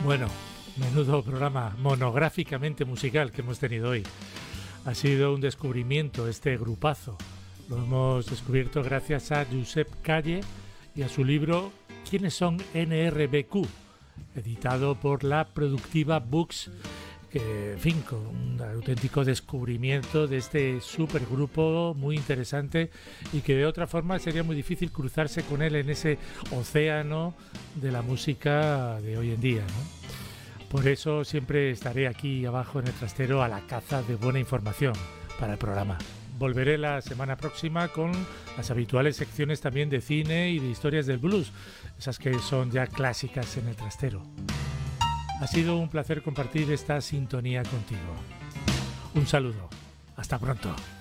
Bueno, menudo programa monográficamente musical que hemos tenido hoy. Ha sido un descubrimiento este grupazo. Lo hemos descubierto gracias a Josep Calle y a su libro ¿Quiénes son NRBQ?, editado por la Productiva Books, que, en fin, con un auténtico descubrimiento de este supergrupo muy interesante y que de otra forma sería muy difícil cruzarse con él en ese océano de la música de hoy en día, ¿no? Por eso siempre estaré aquí abajo en el trastero a la caza de buena información para el programa. Volveré la semana próxima con las habituales secciones también de cine y de historias del blues, esas que son ya clásicas en el trastero. Ha sido un placer compartir esta sintonía contigo. Un saludo. Hasta pronto.